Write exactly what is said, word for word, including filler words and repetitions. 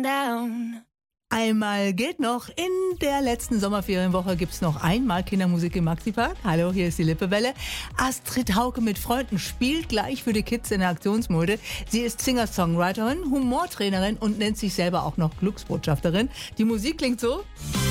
down. Einmal geht noch. In der letzten Sommerferienwoche gibt's noch einmal Kindermusik im Maxi-Park. Hallo, hier ist die Lippewelle. Astrid Hauke mit Freunden spielt gleich für die Kids in der Aktionsmode. Sie ist Singer-Songwriterin, Humortrainerin und nennt sich selber auch noch Glücksbotschafterin. Die Musik klingt so.